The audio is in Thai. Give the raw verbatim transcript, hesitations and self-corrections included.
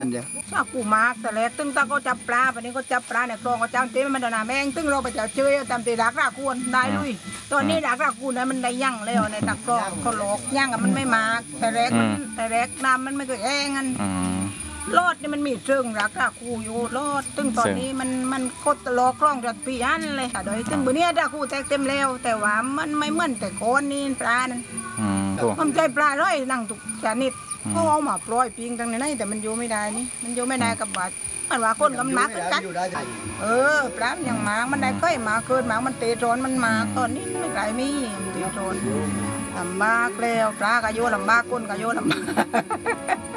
ถ้ากูมากแต่แรกตึ้งตาก็จับปลาวันนี้ก็จับปลาเนี่ยกรองก็จับเต็มมันดาแมงตึ้งเราไปจับเจอจำตีรักรักควรได้ลุยตอนนี้รักรักกูนะมันได้ยั่งแล้วในตักกรองก็หลอกยั่งอะมันไม่มากแต่แรกมันแต่แรกน้ำมันไม่เคยแห้งกันรอดนี่มันมีเชิงรักรักกูอยู่รอดตึ้งตอนนี้มันมันกดตลอกกล้องจัดปีอันเลยค่ะโดยตึ้งบุเนี้ยรักกูแตกเต็มแล้วแต่ว่ามันไม่เหมือนแต่ก้อนนี่ปลานั่นมันใจปลาร้อยนั่งตุกชนิดก็เอามาปล่อยปิงตรงนี้แต่มันอยู่ไม่ได้นี่มันอยู่ไม่ได้กับว่ามันว่าคนกับมักกันเออปลาอย่างหมากมันได้ค่อยมาเกินหมากมันเตะโจนมันมาตอนนี้ไม่ไกลมีเตะโจนลำบากแล้วปลาก็โยลำบากคนก็โยลำบาก